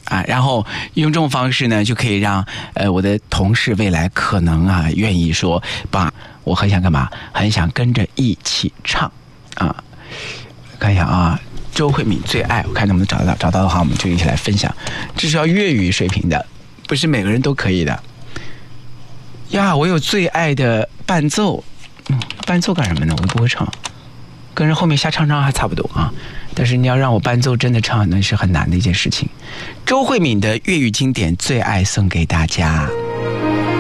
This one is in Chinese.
啊，然后用这种方式呢，就可以让我的同事未来可能啊愿意说，我很想干嘛，很想跟着一起唱啊。看一下啊，周慧敏最爱，我看能不能找到的话，我们就一起来分享。这是要粤语水平的，不是每个人都可以的呀。我有最爱的伴奏，伴奏干什么呢？我不会唱，跟人后面瞎唱还差不多啊。但是你要让我伴奏真的唱，那是很难的一件事情。周慧敏的粤语经典最爱送给大家。